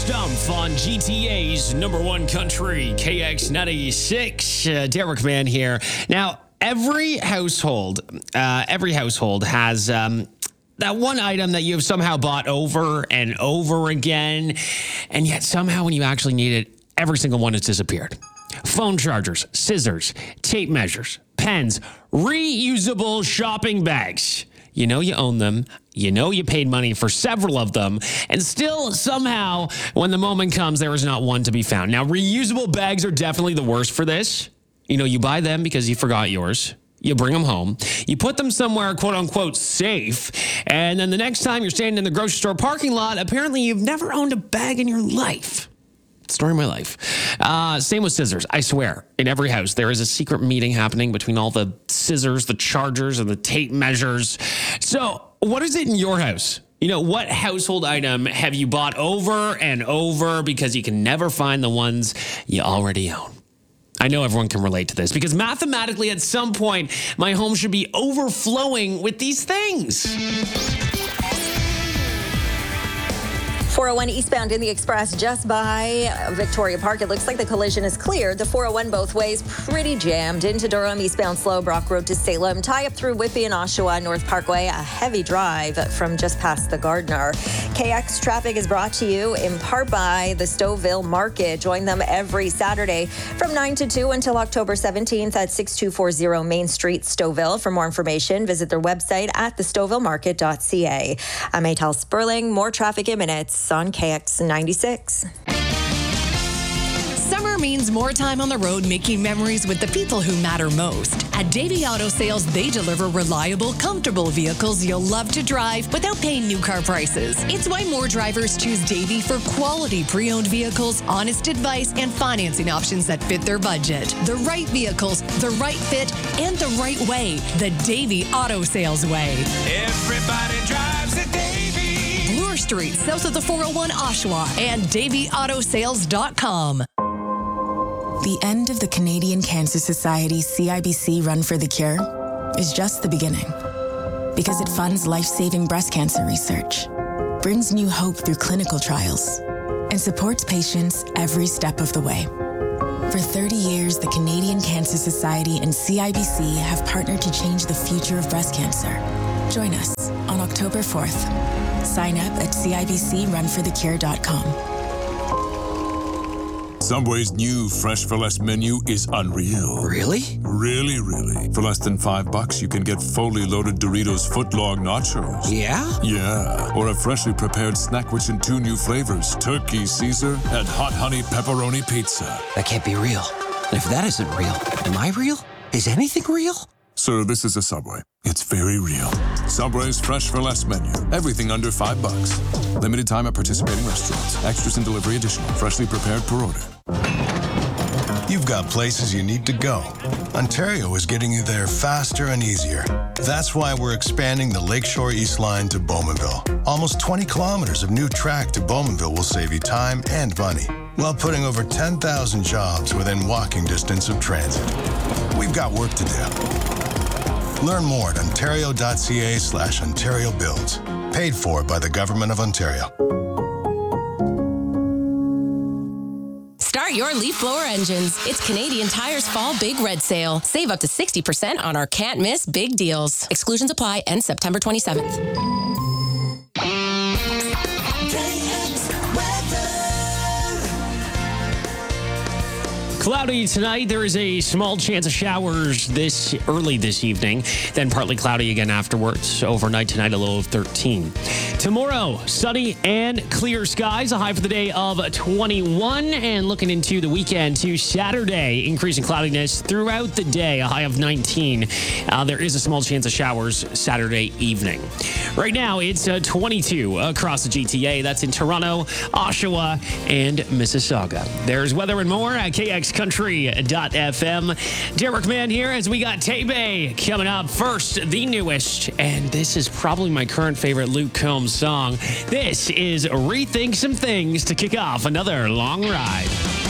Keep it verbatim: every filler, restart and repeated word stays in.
Stumpf on G T A's number one country, K X ninety-six. Uh, Derek Mann here. Now, every household, uh, every household has um, that one item that you've somehow bought over and over again, and yet somehow when you actually need it, every single one has disappeared. Phone chargers, scissors, tape measures, pens, reusable shopping bags. You know you own them. You know you paid money for several of them. And still, somehow, when the moment comes, there is not one to be found. Now, reusable bags are definitely the worst for this. You know, you buy them because you forgot yours. You bring them home. You put them somewhere, quote unquote, safe. And then the next time you're standing in the grocery store parking lot, apparently you've never owned a bag in your life. Story of my life. Uh, same with scissors. I swear, in every house, there is a secret meeting happening between all the scissors, the chargers, and the tape measures. So what is it in your house? You know, what household item have you bought over and over because you can never find the ones you already own? I know everyone can relate to this because mathematically at some point, my home should be overflowing with these things. four oh one eastbound in the Express just by Victoria Park. It looks like the collision is cleared. The four oh one both ways pretty jammed. Into Durham, eastbound slow, Brock Road to Salem. Tie up through Whitby and Oshawa North Parkway. A heavy drive from just past the Gardner. K X traffic is brought to you in part by the Stouffville Market. Join them every Saturday from nine to two until October seventeenth at six two four zero Main Street, Stouffville. For more information, visit their website at the stouffville market dot c a. I'm Atal Sperling. More traffic in minutes on K X ninety-six. Summer means more time on the road making memories with the people who matter most. At Davey Auto Sales, they deliver reliable, comfortable vehicles you'll love to drive without paying new car prices. It's why more drivers choose Davey for quality pre-owned vehicles, honest advice, and financing options that fit their budget. The right vehicles, the right fit, and the right way. The Davey Auto Sales way. Everybody drives a Davey. Bloor Street, south of the four oh one Oshawa, and davey auto sales dot com. The end of the Canadian Cancer Society's C I B C Run for the Cure is just the beginning, because it funds life-saving breast cancer research, brings new hope through clinical trials, and supports patients every step of the way. For thirty years, the Canadian Cancer Society and C I B C have partnered to change the future of breast cancer. Join us on October fourth. Sign up at c i b c run for the cure dot com. Subway's new Fresh for Less menu is unreal. Really? Really, really. For less than five bucks, you can get fully loaded Doritos footlong nachos. Yeah? Yeah. Or a freshly prepared snack which in two new flavors, turkey Caesar and hot honey pepperoni pizza. That can't be real. If that isn't real, am I real? Is anything real? Sir, this is a Subway. It's very real. Subway's Fresh for Less menu. Everything under five bucks. Limited time at participating restaurants. Extras and delivery additional. Freshly prepared per order. You've got places you need to go. Ontario is getting you there faster and easier. That's why we're expanding the Lakeshore East Line to Bowmanville. Almost twenty kilometers of new track to Bowmanville will save you time and money, while putting over ten thousand jobs within walking distance of transit. We've got work to do. Learn more at ontario dot c a slash Ontario Builds. Paid for by the Government of Ontario. Start your leaf blower engines. It's Canadian Tire's Fall Big Red Sale. Save up to sixty percent on our can't miss big deals. Exclusions apply. End September twenty-seventh. Cloudy tonight. There is a small chance of showers this early this evening, then partly cloudy again afterwards. Overnight tonight, a low of thirteen. Tomorrow, sunny and clear skies. A high for the day of twenty-one. And looking into the weekend to Saturday, increasing cloudiness throughout the day, a high of nineteen. Uh, there is a small chance of showers Saturday evening. Right now, it's uh, twenty-two across the G T A. That's in Toronto, Oshawa, and Mississauga. There's weather and more at k x country dot f m. Derek Mann here as we got Tay-Bay coming up first, the newest, and this is probably my current favorite Luke Combs song. This is Rethink Some Things to kick off another long ride.